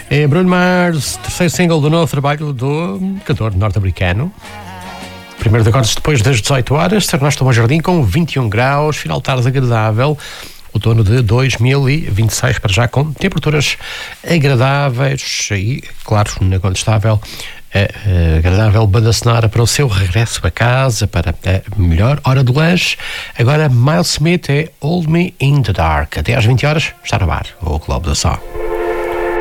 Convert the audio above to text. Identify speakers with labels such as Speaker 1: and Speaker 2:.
Speaker 1: É Bruno Mars, terceiro single do novo trabalho do cantor norte-americano. Primeiro de acordes depois das 18 horas, Ernesto Bom Jardim com 21 graus, final de tarde agradável, outono de 2026, para já com temperaturas agradáveis e, claro, incontestável, agradável banda sonora para o seu regresso a casa, para a melhor hora do lanche. Agora Miles Smith é Hold Me in the Dark. Até às 20 horas está no ar o Globo da Só.